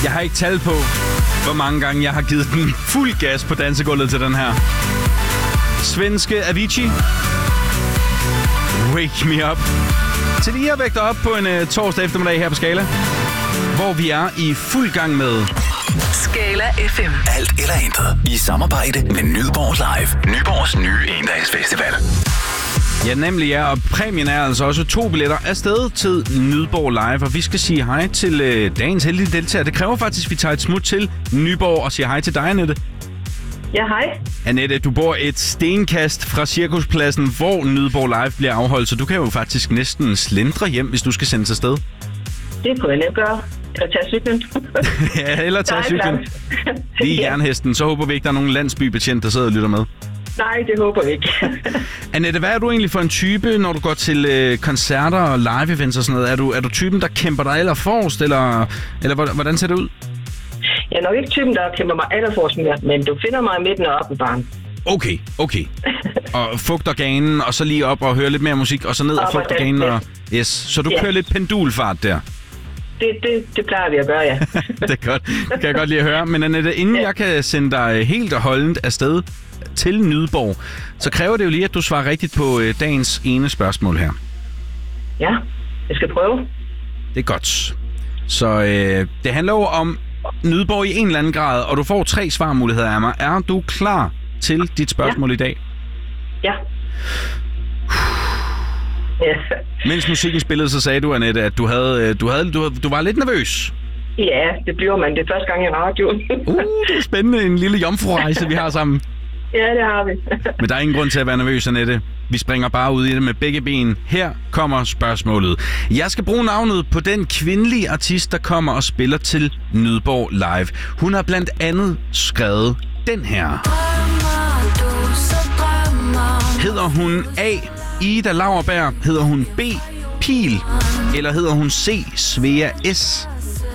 Jeg har ikke tal på, hvor mange gange jeg har givet den fuld gas på dansegulvet til den her. Svenske Avicii. Wake Me Up. Til lige at vække dig op på en torsdag eftermiddag her på Skala, hvor vi er i fuld gang med Skala FM. Alt eller intet i samarbejde med Nyborg Live. Nyborgs nye endagsfestival. Ja, nemlig ja, og præmien er altså også 2 billetter afsted til Nyborg Live, og vi skal sige hej til dagens heldige deltager. Det kræver faktisk, at vi tager et smut til Nyborg og siger hej til dig, Annette. Ja, hej. Annette, du bor et stenkast fra Cirkuspladsen, hvor Nyborg Live bliver afholdt, så du kan jo faktisk næsten slendre hjem, hvis du skal sendes afsted. Det kunne jeg nemt gøre. Eller tage cyklen. Ja, eller tage cyklen. Lige jernhesten, så håber vi ikke, der er nogen landsbybetjent, der sidder og lytter med. Nej, det håber vi ikke. Annette, hvad er du egentlig for en type, når du går til koncerter og live-events og sådan noget? Er du typen, der kæmper dig allerforrest, eller hvordan ser det ud? Jeg er nok ikke typen, der kæmper mig allerforrest mere, men du finder mig i midten og op i baren. Okay. Og fugt organen, og så lige op og høre lidt mere musik, og så ned og fugt organen. Og yes. Så du kører lidt pendulfart der? Det plejer vi at gøre, ja. Det er godt. Det kan jeg godt lide at høre. Men Annette, inden jeg kan sende dig helt og holdent afsted til Nyborg, så kræver det jo lige, at du svarer rigtigt på dagens ene spørgsmål her. Ja, jeg skal prøve. Det er godt. Så det handler jo om Nyborg i en eller anden grad, og du får 3 svarmuligheder af mig. Er du klar til dit spørgsmål i dag? Ja. Mens musikken spillede, så sagde du, Annette, at du var lidt nervøs. Ja, det bliver man. Det er første gang i radioen. Det er spændende. En lille jomfrurejse, vi har sammen. Ja, det har vi. Men der er ingen grund til at være nervøs, Annette. Vi springer bare ud i det med begge ben. Her kommer spørgsmålet. Jeg skal bruge navnet på den kvindelige artist, der kommer og spiller til Nyborg Live. Hun har blandt andet skrevet den her. Hedder hun A. Ida Lauerberg? Hedder hun B. Pil? Eller hedder hun C. Svea S?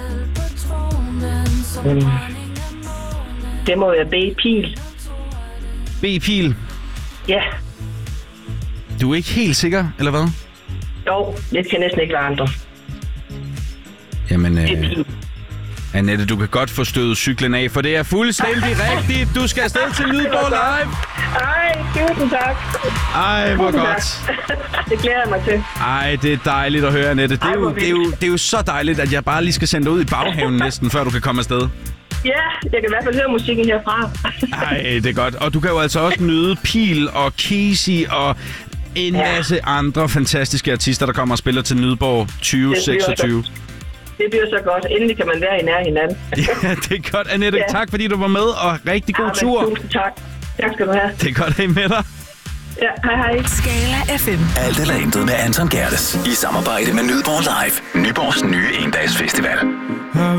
Det må være B. Pil. B. Pil? Ja. Du er ikke helt sikker, eller hvad? Jo, det kan næsten ikke være andre. Jamen, Annette, du kan godt få stødet cyklen af, for det er fuldstændig rigtigt. Du skal afsted til Nyborg Live. Ej, tusind tak. Ej, hvor godt. Det glæder jeg mig til. Ej, det er dejligt at høre, Annette. Det er jo så dejligt, at jeg bare lige skal sende dig ud i baghaven næsten, før du kan komme afsted. Ja, jeg kan i hvert fald høre musikken herfra. Ej, det er godt. Og du kan jo altså også nyde Pil og Kisi og en masse andre fantastiske artister, der kommer og spiller til Nyborg 2026. Det bliver så godt. Endelig kan man være i nær hinanden. Ja, det er godt, Annette. Ja. Tak, fordi du var med, og rigtig god tur. Tusind tak. Tak skal du have. Det er godt, at I med dig. Ja, hej. Skala FM. Alt eller intet med Anton Gerdes. I samarbejde med Nyborg Live. Nyborgs nye endagsfestival.